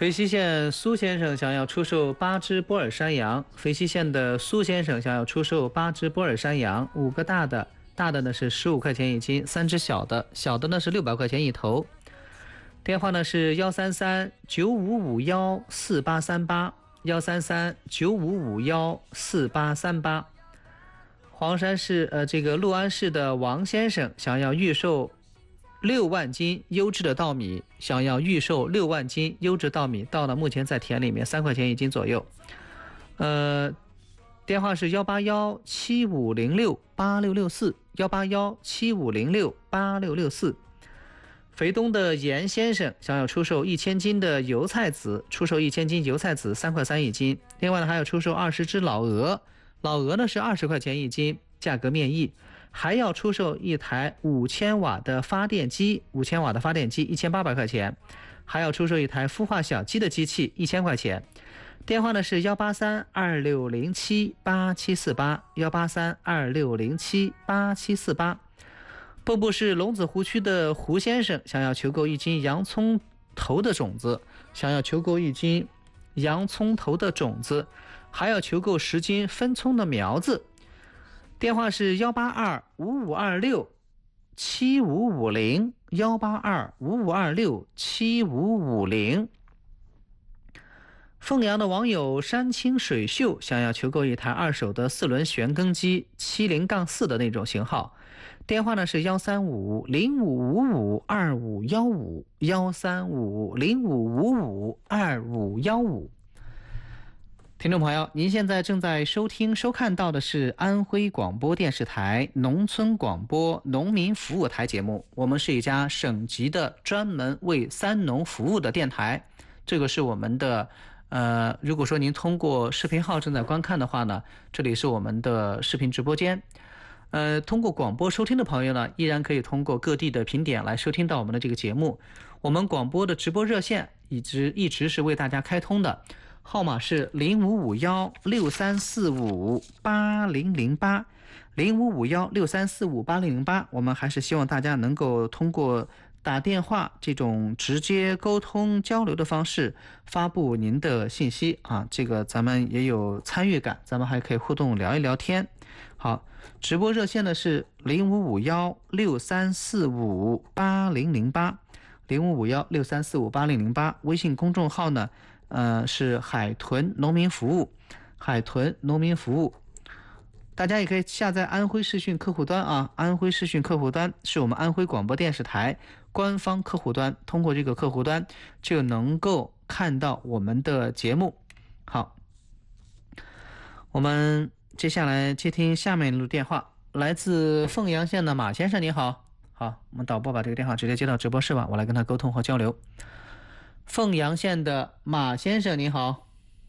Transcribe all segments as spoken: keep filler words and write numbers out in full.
肥西县苏先生想要出售八只波尔山羊。肥西县的苏先生想要出售八只波尔山羊，五个大的，大的呢是十五块钱一斤，三只小的，小的呢是六百块钱一头。电话呢是幺三三九五五幺四八三八，幺三三九五五幺四八三八。黄山市呃这个六安市的王先生想要预售六万斤优质的稻米，想要预售六万斤优质稻米，到了目前在田里面三块钱一斤左右。呃，电话是幺八幺七五零六八六六四，幺八幺七五零六八六六四。肥东的严先生想要出售一千斤的油菜籽，出售一千斤油菜籽三块三一斤。另外呢还要出售二十只老鹅，老鹅呢是二十块钱一斤，价格面议。还要出售一台五千瓦的发电机，五千瓦的发电机一千八百块钱，还要出售一台孵化小鸡的机器一千块钱。电话呢是幺八三二六零七八七四八，幺八三二六零七八七四八。蚌埠市龙子湖区的胡先生想要求购一斤洋葱头的种子，想要求购一斤洋葱头的种子，还要求购十斤分葱的苗子。电话是幺八二五五二六七五五零，幺八二五五二六七五五零。凤阳的网友山清水秀想要求购一台二手的四轮旋耕机七零杠四的那种型号，电话呢是幺三五零五五五二五幺五，幺三五零五五五二五幺五。听众朋友，您现在正在收听收看到的是安徽广播电视台农村广播农民服务台节目。我们是一家省级的专门为三农服务的电台。这个是我们的呃，如果说您通过视频号正在观看的话呢，这里是我们的视频直播间。呃，通过广播收听的朋友呢，依然可以通过各地的频点来收听到我们的这个节目。我们广播的直播热线一直一直是为大家开通的，号码是零五五幺六三四五八零零八，零五五幺六三四五八零零八。我们还是希望大家能够通过打电话这种直接沟通交流的方式发布您的信息啊，这个咱们也有参与感，咱们还可以互动聊一聊天。好，直播热线呢是零五五幺六三四五八零零八，零五五幺六三四五八零零八。微信公众号呢呃，是海豚农民服务，海豚农民服务。大家也可以下载安徽视讯客户端啊，安徽视讯客户端是我们安徽广播电视台官方客户端，通过这个客户端就能够看到我们的节目。好，我们接下来接听下面一路电话，来自凤阳县的马先生，你好。好，我们导播把这个电话直接接到直播室吧，我来跟他沟通和交流。凤阳县的马先生你好。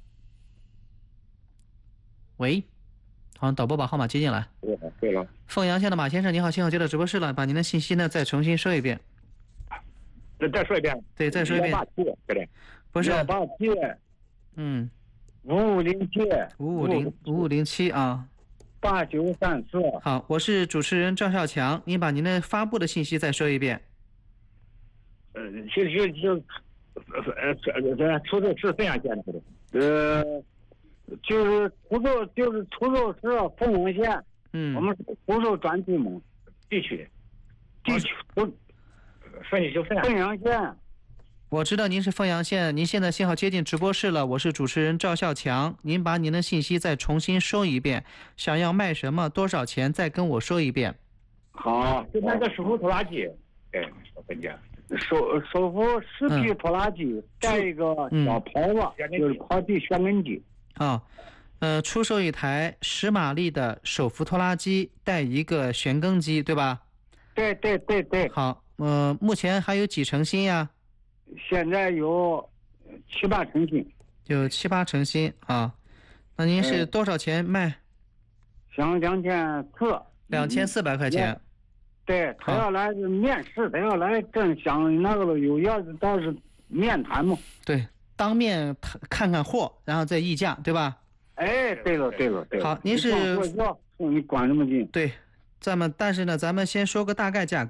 喂，好，导播把号码接进来。 对了， 凤阳县的马先生你好，幸好接到直播室了，把您的信息呢再重新说一遍。 再再说一遍。 对，再说一遍。 幺八七，对的。 不是。 幺八七。 嗯。 五五零七。 五五零五五零七啊。 八九三四。 好，我是主持人赵少强，您把您的发布的信息再说一遍。 呃，其实就呃这这出售是这样建的，呃，就是出售就是出售是凤阳县， 嗯， 我们出售专地嘛，地区，地区不，说你就凤阳县。 我知道您是凤阳县，您现在幸好接进直播室了，我是主持人赵孝强，您把您的信息再重新说一遍，想要卖什么，多少钱，再跟我说一遍。 好，就那个手扶拖拉机，哎，我跟你讲。手手扶十匹拖拉机，带一个小刨子，嗯、就是刨地旋耕机。 啊，呃，出售一台十马力的手扶拖拉机，带一个旋耕机，对吧？ 对对对对。 好，呃，目前还有几成新呀？ 现在有七八成新。 有七八成新啊？那您是多少钱卖？ 想两千四。 两千四百块钱。嗯， 对，他要来面试，他要来正想那个有要是倒是面谈嘛。 对，当面看看货，然后再议价，对吧？ 哎，对了对了对了。 好，您是你管这么近？ 对，咱们但是呢，咱们先说个大概价格。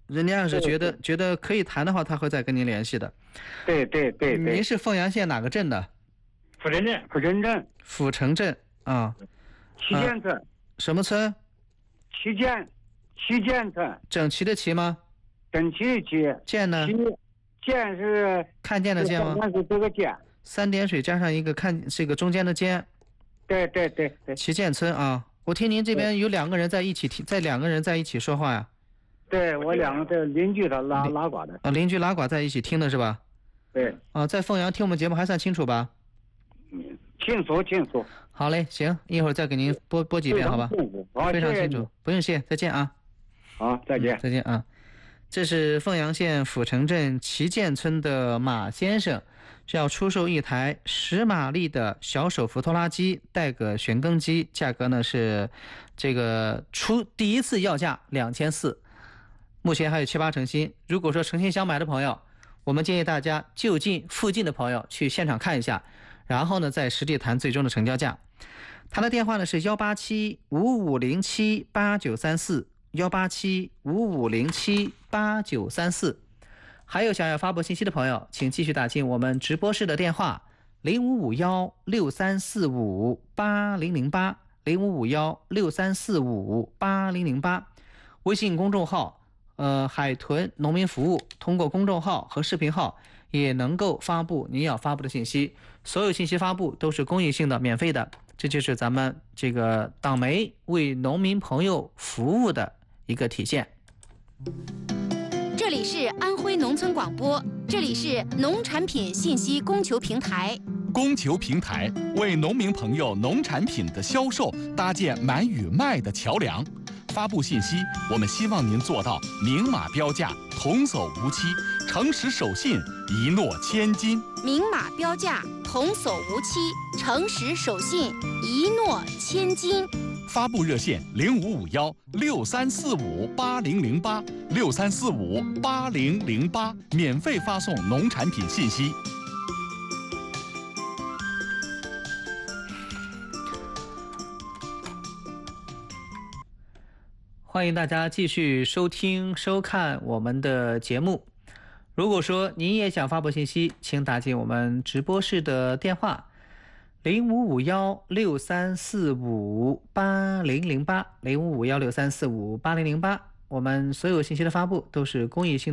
人家要是觉得觉得可以谈的话，他会再跟您联系的。 对对对对。 您是凤阳县哪个镇的？ 阜城镇。阜城镇。 阜城镇啊。 旗舰村、啊。 什么村？ 旗舰，旗舰村。 整齐的齐吗？ 整齐的齐。 舰呢？ 舰是看见的见吗？ 是这个舰。 三点水加上一个看这个中间的间。 对对对对。 旗舰村啊，我听您这边有两个人在一起听，在两个人在一起说话呀。 对，我两个这邻居的拉拉呱的。 啊，邻居拉呱在一起听的是吧？ 对。 啊，在凤阳听我们节目还算清楚吧？ 嗯，清楚清楚。 好嘞，行，一会儿再给您播播几遍，好吧？ 好， 非常清楚，不用谢，再见啊。 好，再见， 嗯、再见啊。这是凤阳县阜城镇旗舰村的马先生，是要出售一台十马力的小手扶拖拉机带个旋耕机，价格呢是这个出第一次要价两千四。目前还有七八成新，如果说诚心想买的朋友，我们建议大家就近附近的朋友去现场看一下，然后呢再实地谈最终的成交价。他的电话呢是幺八七五五零七八九三四，幺八七五五零七八九三四。还有想要发布信息的朋友，请继续打进我们直播室的电话零五五幺六三四五八零零八，零五五幺六三四五八零零八。微信公众号呃，海豚农民服务，通过公众号和视频号也能够发布您要发布的信息，所有信息发布都是公益性的、免费的，这就是咱们这个党媒为农民朋友服务的一个体现。 这里是安徽农村广播，这里是农产品信息供求平台。 供求平台为农民朋友农产品的销售搭建买与卖的桥梁。发布信息，我们希望您做到明码标价、童叟无欺、诚实守信、一诺千金。 明码标价、童叟无欺、诚实守信、一诺千金。 发布热线零五五幺六三四五八零零八，六三四五八零零八，免费发送农产品信息。 欢迎大家继续收听收看我们的节目。如果说您也想发布信息，请打进我们直播室的电话零五五幺六三四五八零零八，零五五幺六三四五八零零八。我们所有信息的发布都是公益性的。